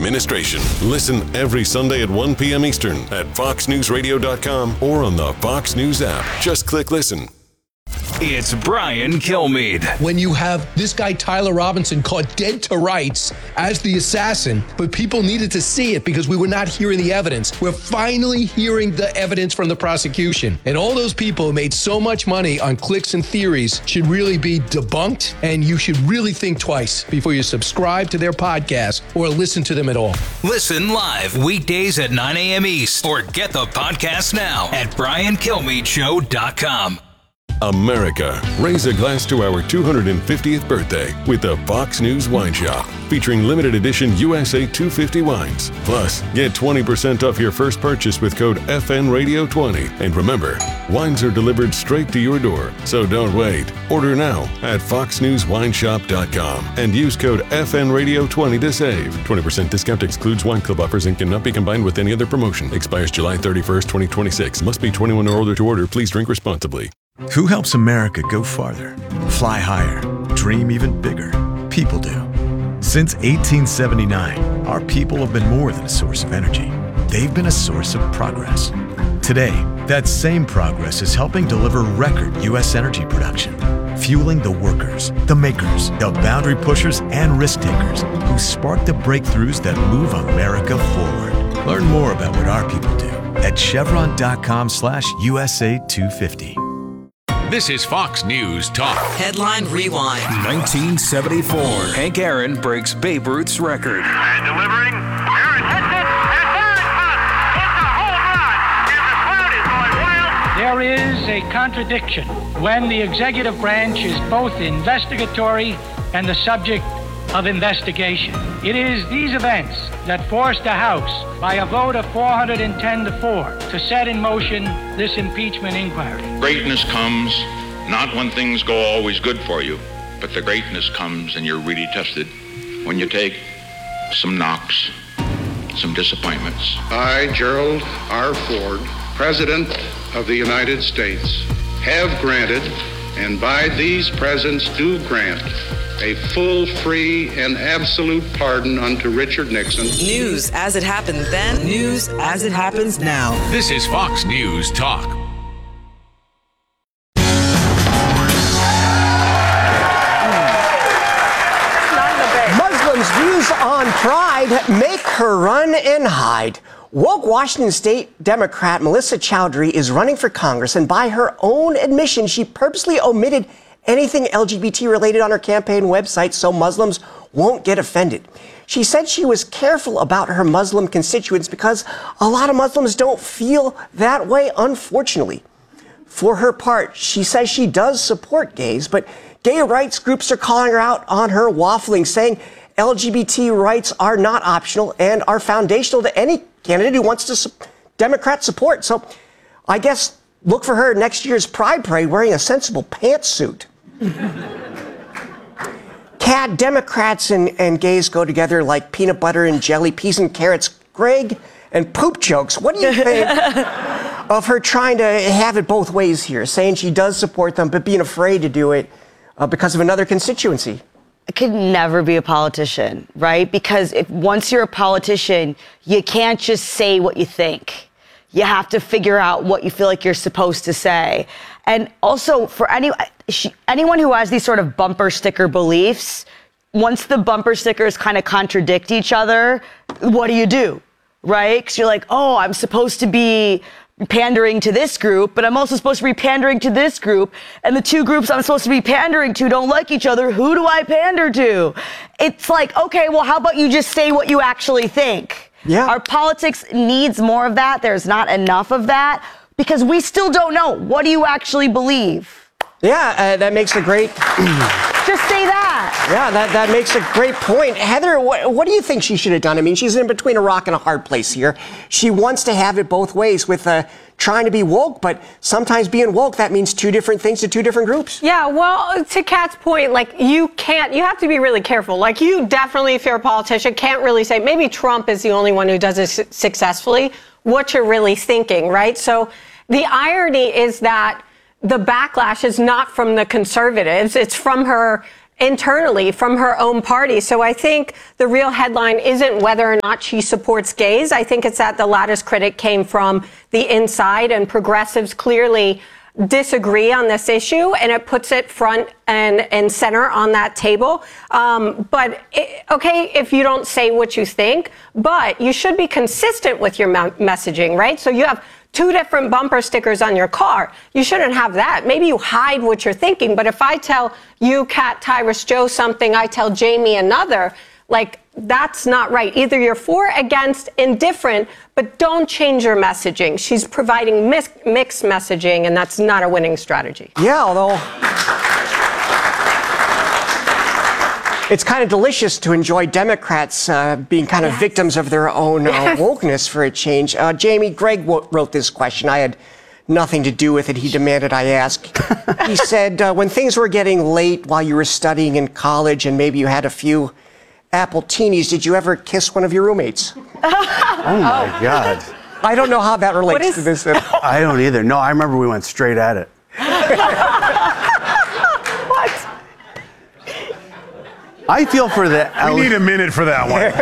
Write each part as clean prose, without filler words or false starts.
administration. Listen every Sunday at 1 p.m. Eastern at foxnewsradio.com or on the Fox News app. Just click listen. It's Brian Kilmeade. When you have this guy, Tyler Robinson, caught dead to rights as the assassin, but people needed to see it because we were not hearing the evidence. We're finally hearing the evidence from the prosecution. And all those people who made so much money on clicks and theories should really be debunked, and you should really think twice before you subscribe to their podcast or listen to them at all. Listen live weekdays at 9 a.m. East or get the podcast now at briankilmeadshow.com. America, raise a glass to our 250th birthday with the Fox News Wine Shop, featuring limited edition USA 250 wines. Plus, get 20% off your first purchase with code FNRadio20. And remember, wines are delivered straight to your door, so don't wait. Order now at foxnewswineshop.com and use code FNRadio20 to save. 20% discount excludes wine club offers and cannot be combined with any other promotion. Expires July 31st, 2026. Must be 21 or older to order. Please drink responsibly. Who helps America go farther, fly higher, dream even bigger? People do. Since 1879, our people have been more than a source of energy. They've been a source of progress. Today, that same progress is helping deliver record U.S. energy production, fueling the workers, the makers, the boundary pushers, and risk takers who spark the breakthroughs that move America forward. Learn more about what our people do at chevron.com/USA 250. This is Fox News Talk. Headline Rewind. 1974. Hank Aaron breaks Babe Ruth's record. And delivering. Aaron hits it. And there it comes. It's a home run. And the crowd is going wild. There is a contradiction when the executive branch is both investigatory and the subject of investigation. It is these events that forced the House, by a vote of 410-4, to set in motion this impeachment inquiry. Greatness comes not when things go always good for you, but the greatness comes and you're really tested when you take some knocks, some disappointments. I, Gerald R. Ford, President of the United States, have granted, and by these presents do grant, a full, free, and absolute pardon unto Richard Nixon. News as it happened then, news as it happens now. This is Fox News Talk. Muslims' views on pride make her run and hide. Woke Washington State Democrat Melissa Chowdhury is running for Congress, and by her own admission, she purposely omitted anything LGBT related on her campaign website so Muslims won't get offended. She said she was careful about her Muslim constituents because a lot of Muslims don't feel that way, unfortunately. For her part, she says she does support gays, but gay rights groups are calling her out on her waffling, saying LGBT rights are not optional and are foundational to any candidate who wants to Democrat support. So I guess look for her next year's Pride Parade wearing a sensible pantsuit. Cat, Democrats and gays go together like peanut butter and jelly, peas and carrots, Greg, and poop jokes. What do you think of her trying to have it both ways here, saying she does support them, but being afraid to do it because of another constituency? I could never be a politician, right? Because once you're a politician, you can't just say what you think. You have to figure out what you feel like you're supposed to say. And also, for anyone who has these sort of bumper sticker beliefs, once the bumper stickers kind of contradict each other, what do? Right? Because you're like, oh, I'm supposed to be pandering to this group, but I'm also supposed to be pandering to this group. And the two groups I'm supposed to be pandering to don't like each other. Who do I pander to? It's like, okay, well, how about you just say what you actually think? Yeah. Our politics needs more of that. There's not enough of that because we still don't know. What do you actually believe? Yeah, that makes a great... Just say that. Yeah, that makes a great point. Heather, what do you think she should have done? I mean, she's in between a rock and a hard place here. She wants to have it both ways with trying to be woke, but sometimes being woke, that means two different things to two different groups. Yeah, well, to Kat's point, like, you have to be really careful. Like, you definitely, if you're a politician, can't really say, maybe Trump is the only one who does it successfully, what you're really thinking, right? So the irony is that the backlash is not from the conservatives, it's from her internally from her own party. So I think the real headline isn't whether or not she supports gays. I think it's that the lattice critic came from the inside, and progressives clearly disagree on this issue, and it puts it front and center on that table. Okay, if you don't say what you think, but you should be consistent with your messaging, right? So you have 2 different bumper stickers on your car. You shouldn't have that. Maybe you hide what you're thinking, but if I tell you, Kat, Tyrus, Joe something, I tell Jamie another, like, that's not right. Either you're for, against, indifferent, but don't change your messaging. She's providing mixed messaging, and that's not a winning strategy. Yeah, although it's kind of delicious to enjoy Democrats being kind of victims of their own wokeness for a change. Jamie, Greg wrote this question. I had nothing to do with it. He demanded I ask. He said, when things were getting late while you were studying in college and maybe you had a few Appletinis, did you ever kiss one of your roommates? Oh my God. I don't know how that relates to this. I don't either. No, I remember we went straight at it. What? I feel for the... We need a minute for that one.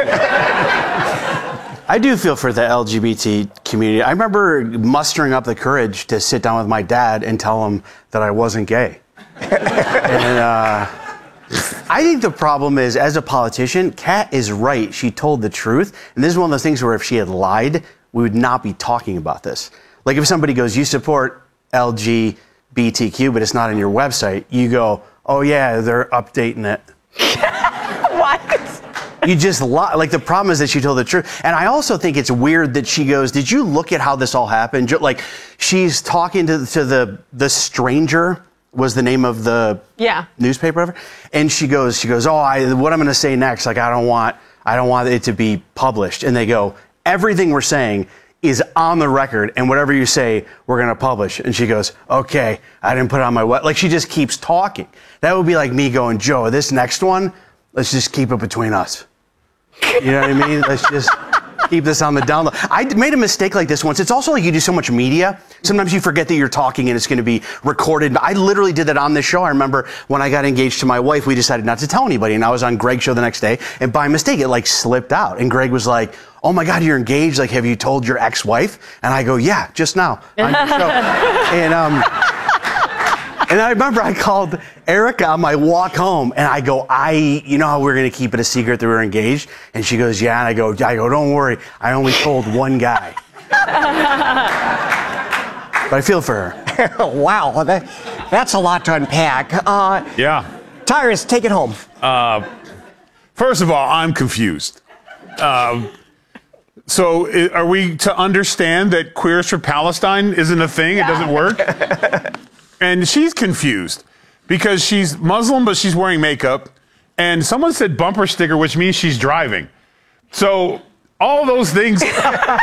I do feel for the LGBT community. I remember mustering up the courage to sit down with my dad and tell him that I wasn't gay. And I think the problem is, as a politician, Kat is right. She told the truth. And this is one of those things where if she had lied, we would not be talking about this. Like if somebody goes, you support LGBTQ, but it's not on your website, you go, oh yeah, they're updating it. What? You just lie. Like, the problem is that she told the truth. And I also think it's weird that she goes, did you look at how this all happened? Like, she's talking to the stranger was the name of the newspaper ever. And she goes, oh, what I'm going to say next, like, I don't want it to be published. And they go, everything we're saying is on the record, and whatever you say, we're going to publish. And she goes, okay, I didn't put it on my web. Like, she just keeps talking. That would be like me going, Joe, this next one, let's just keep it between us. You know what I mean? Let's just keep this on the down low. I made a mistake like this once. It's also like you do so much media. Sometimes you forget that you're talking and it's going to be recorded. I literally did that on this show. I remember when I got engaged to my wife, we decided not to tell anybody. And I was on Greg's show the next day. And by mistake, it like slipped out. And Greg was like, oh my God, you're engaged. Like, have you told your ex-wife? And I go, yeah, just now on your show. And I remember I called Erica on my walk home, and I go, you know how we're going to keep it a secret that we're engaged? And she goes, yeah. And I go, don't worry. I only told one guy. But I feel for her. Wow, that's a lot to unpack. Yeah. Tyrus, take it home. First of all, I'm confused. So are we to understand that Queers for Palestine isn't a thing? It doesn't work? And she's confused because she's Muslim, but she's wearing makeup. And someone said bumper sticker, which means she's driving. So all those things. Women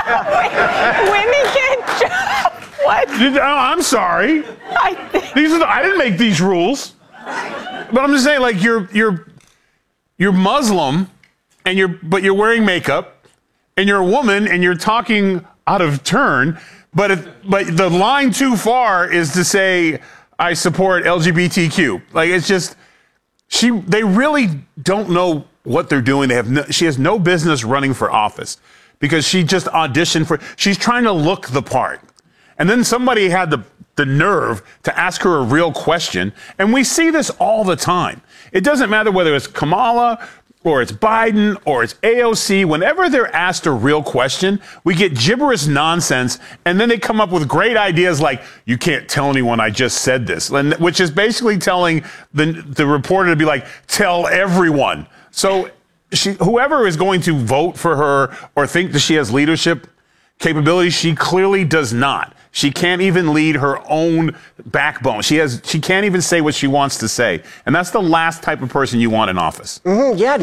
can't drive. What? I'm sorry. I didn't make these rules. But I'm just saying, like, you're Muslim, but you're wearing makeup, and you're a woman, and you're talking out of turn. But the line too far is to say, I support LGBTQ. Like, it's just, they really don't know what they're doing. She has no business running for office because she just auditioned she's trying to look the part. And then somebody had the nerve to ask her a real question. And we see this all the time. It doesn't matter whether it's Kamala or it's Biden, or it's AOC, whenever they're asked a real question, we get gibberish nonsense, and then they come up with great ideas like, you can't tell anyone I just said this, which is basically telling the reporter to be like, tell everyone. So whoever is going to vote for her or think that she has leadership capability, she clearly does not. She can't even lead her own backbone. She can't even say what she wants to say. And that's the last type of person you want in office. Mm-hmm, yeah,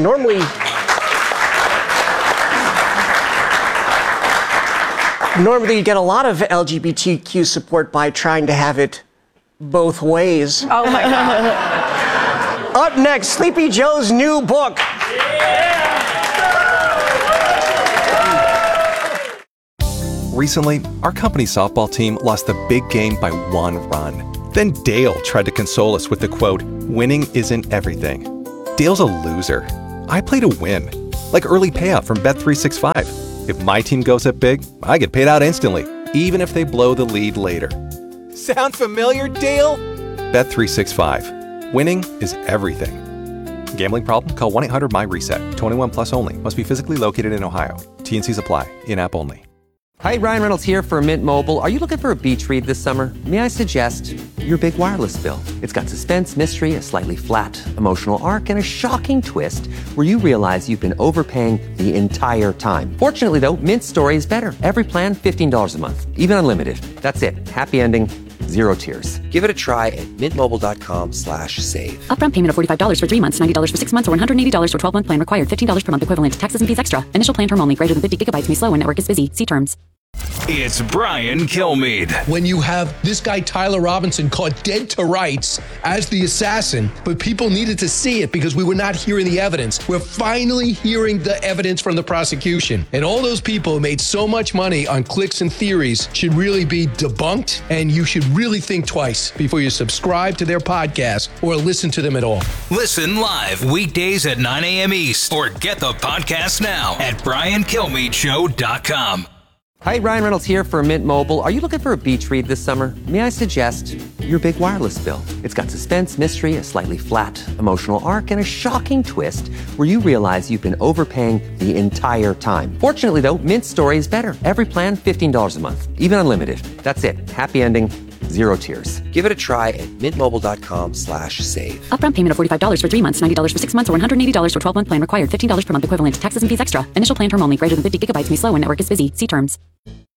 normally you get a lot of LGBTQ support by trying to have it both ways. Oh my God. Up next, Sleepy Joe's new book. Recently, our company softball team lost the big game by 1 run. Then Dale tried to console us with the quote, winning isn't everything. Dale's a loser. I play to win. Like early payout from Bet365. If my team goes up big, I get paid out instantly, even if they blow the lead later. Sound familiar, Dale? Bet365. Winning is everything. Gambling problem? Call 1-800-MY-RESET. 21 plus only. Must be physically located in Ohio. T&Cs apply. In-app only. Hi, Ryan Reynolds here for Mint Mobile. Are you looking for a beach read this summer? May I suggest your big wireless bill? It's got suspense, mystery, a slightly flat emotional arc, and a shocking twist where you realize you've been overpaying the entire time. Fortunately, though, Mint's story is better. Every plan, $15 a month, even unlimited. That's it. Happy ending. Zero tears. Give it a try at mintmobile.com/save. Upfront payment of $45 for 3 months, $90 for 6 months, or $180 for 12-month plan required. $15 per month equivalent. Taxes and fees extra. Initial plan term only. Greater than 50 gigabytes may slow when network is busy. See terms. It's Brian Kilmeade. When you have this guy, Tyler Robinson, caught dead to rights as the assassin, but people needed to see it because we were not hearing the evidence. We're finally hearing the evidence from the prosecution. And all those people who made so much money on clicks and theories should really be debunked, and you should really think twice before you subscribe to their podcast or listen to them at all. Listen live weekdays at 9 a.m. East or get the podcast now at BrianKilmeadeShow.com. Hi, Ryan Reynolds here for Mint Mobile. Are you looking for a beach read this summer? May I suggest your big wireless bill? It's got suspense, mystery, a slightly flat emotional arc, and a shocking twist where you realize you've been overpaying the entire time. Fortunately, though, Mint's story is better. Every plan, $15 a month, even unlimited. That's it. Happy ending. Zero tears. Give it a try at mintmobile.com/save. Upfront payment of $45 for 3 months, $90 for 6 months, or $180 for 12-month plan required. $15 per month equivalent. Taxes and fees extra. Initial plan term only. Greater than 50 gigabytes may slow when network is busy. See terms.